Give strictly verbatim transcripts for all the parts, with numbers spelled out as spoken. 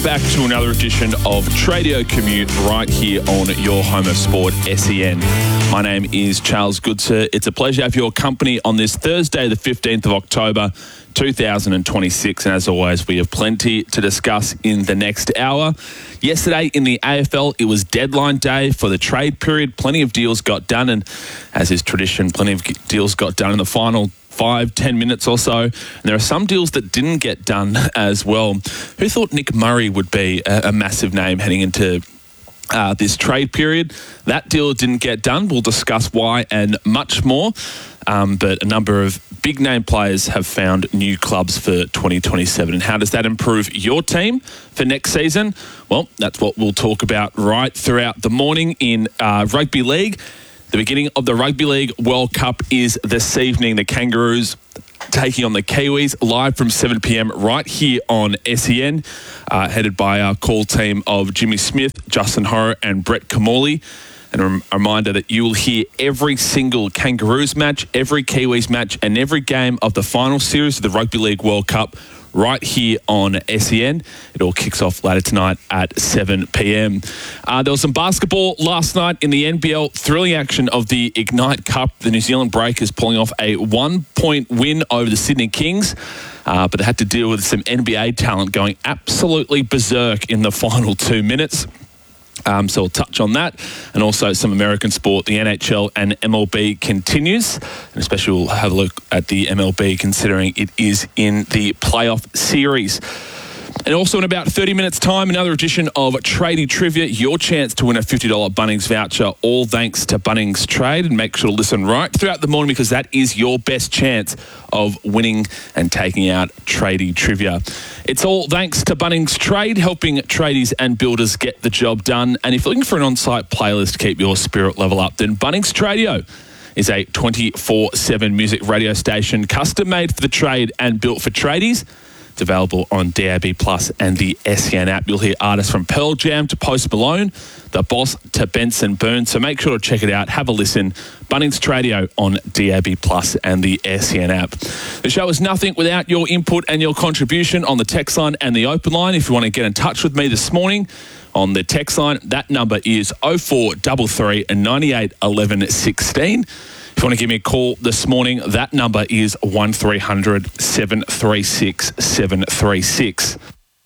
back to another edition of Tradio Commute right here on your home of sport, S E N. My name is Charles Goodser. It's a pleasure to have your company on this Thursday, the fifteenth of October, two thousand twenty-six. And as always, we have plenty to discuss in the next hour. Yesterday in the A F L, it was deadline day for the trade period. Plenty of deals got done, and as is tradition, plenty of deals got done in the final five, ten minutes or so. And there are some deals that didn't get done as well. Who thought Nick Murray would be a, a massive name heading into uh, this trade period? That deal didn't get done. We'll discuss why and much more. Um, but a number of big name players have found new clubs for twenty twenty-seven. And how does that improve your team for next season? Well, that's what we'll talk about right throughout the morning in uh, Rugby League. The beginning of the Rugby League World Cup is this evening. The Kangaroos taking on the Kiwis live from seven p.m. right here on S E N, uh, headed by our call team of Jimmy Smith, Justin Horror and Brett Kamali. And a reminder that you will hear every single Kangaroos match, every Kiwis match and every game of the final series of the Rugby League World Cup right here on S E N. It all kicks off later tonight at seven p.m. Uh, there was some basketball last night in the N B L. Thrilling action of the Ignite Cup. The New Zealand Breakers pulling off a one-point win over the Sydney Kings. Uh, but they had to deal with some N B A talent going absolutely berserk in the final two minutes. Um, so we'll touch on that, and also some American sport. The N H L and M L B continues, and especially we'll have a look at the M L B considering it is in the playoff series. And also in about thirty minutes' time, another edition of Tradie Trivia, your chance to win a fifty dollars Bunnings voucher, all thanks to Bunnings Trade. And make sure to listen right throughout the morning because that is your best chance of winning and taking out Tradie Trivia. It's all thanks to Bunnings Trade, helping tradies and builders get the job done. And if you're looking for an on-site playlist to keep your spirit level up, then Bunnings Tradio is a twenty-four seven music radio station custom made for the trade and built for tradies. It's available on D A B Plus and the S E N app. You'll hear artists from Pearl Jam to Post Malone, The Boss to Benson Burns. So make sure to check it out. Have a listen. Bunnings Tradio on D A B Plus and the S E N app. The show is nothing without your input and your contribution on the text line and the open line. If you want to get in touch with me this morning on the text line, that number is oh four three three, nine eight, one one one six. If you want to give me a call this morning, that number is one three hundred, seven three six, seven three six.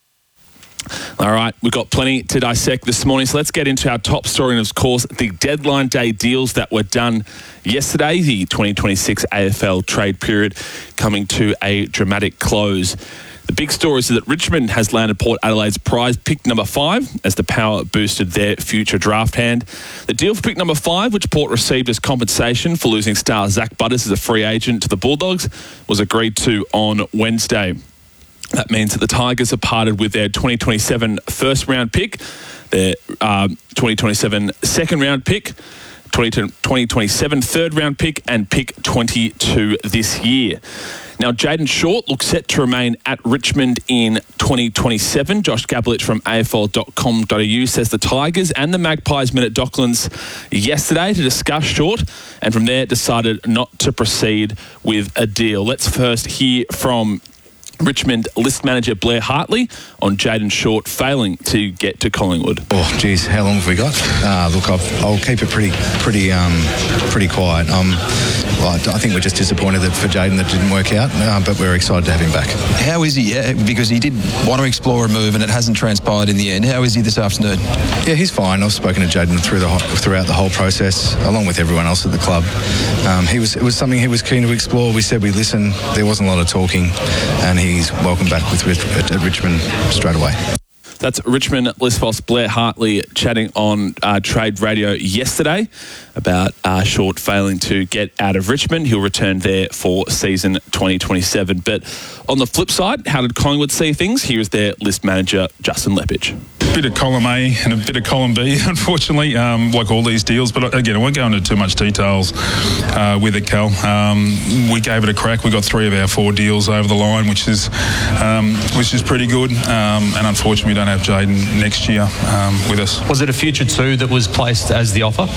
All right, we've got plenty to dissect this morning, so let's get into our top story, and of course, the deadline day deals that were done yesterday, the twenty twenty-six A F L trade period coming to a dramatic close. The big story is that Richmond has landed Port Adelaide's prize pick number five as the Power boosted their future draft hand. The deal for pick number five, which Port received as compensation for losing star Zach Butters as a free agent to the Bulldogs, was agreed to on Wednesday. That means that the Tigers have parted with their twenty twenty-seven first round pick, their uh, twenty twenty-seven second round pick, twenty twenty-seven third round pick, and pick twenty-two this year. Now, Jayden Short looks set to remain at Richmond in twenty twenty-seven. Josh Gabelich from A F L dot com dot a u says the Tigers and the Magpies met at Docklands yesterday to discuss Short, and from there decided not to proceed with a deal. Let's first hear from Richmond list manager Blair Hartley on Jayden Short failing to get to Collingwood. Oh, geez, how long have we got? Uh, look, I've, I'll keep it pretty, pretty, um, pretty quiet. Um, well, I think we're just disappointed that for Jayden that didn't work out, uh, but we're excited to have him back. How is he? Yeah, because he did want to explore a move and it hasn't transpired in the end. How is he this afternoon? Yeah, he's fine. I've spoken to Jayden through the throughout the whole process, along with everyone else at the club. Um, he was it was something he was keen to explore. We said we'd listen. There wasn't a lot of talking, and he's welcome back with at, at Richmond straight away. That's Richmond list boss Blair Hartley chatting on uh, Trade Radio yesterday about uh, Short failing to get out of Richmond. He'll return there for season twenty twenty-seven. But on the flip side, how did Collingwood see things? Here's their list manager, Justin Lepage. A bit of column A and a bit of column B, unfortunately, um, like all these deals. But again, I won't go into too much details uh, with it, Cal. Um, we gave it a crack. We got three of our four deals over the line, which is um, which is pretty good. Um, and unfortunately, we don't have Jayden next year um, with us. Was it a future two that was placed as the offer?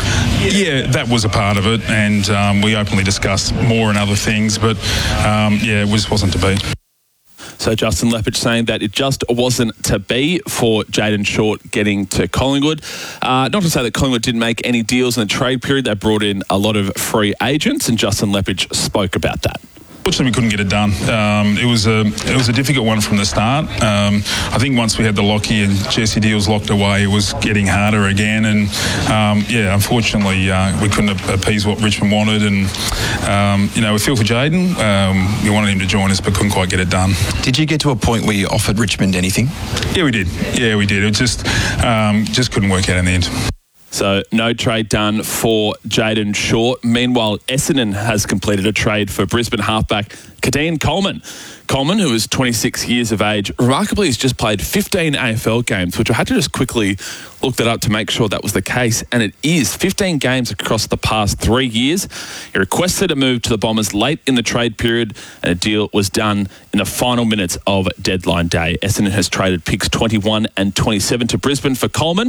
Yeah, that was a part of it, and um, we openly discussed more and other things. But um, yeah, it was wasn't to be. So Justin Leppich saying that it just wasn't to be for Jayden Short getting to Collingwood. Uh, not to say that Collingwood didn't make any deals in the trade period. They brought in a lot of free agents, and Justin Leppich spoke about that. Fortunately, we couldn't get it done. Um, it was a it was a difficult one from the start. Um, I think once we had the Lockie and Jesse deals locked away, it was getting harder again. And um, yeah, unfortunately, uh, we couldn't appease what Richmond wanted. And um, you know, we feel for Jayden. Um, we wanted him to join us, but couldn't quite get it done. Did you get to a point where you offered Richmond anything? Yeah, we did. Yeah, we did. It just um, just couldn't work out in the end. So no trade done for Jayden Short. Meanwhile, Essendon has completed a trade for Brisbane halfback Kadeem Coleman. Coleman, who is twenty-six years of age, remarkably has just played fifteen A F L games, which I had to just quickly look that up to make sure that was the case. And it is fifteen games across the past three years. He requested a move to the Bombers late in the trade period, and a deal was done in the final minutes of deadline day. Essendon has traded picks twenty-one and twenty-seven to Brisbane for Coleman.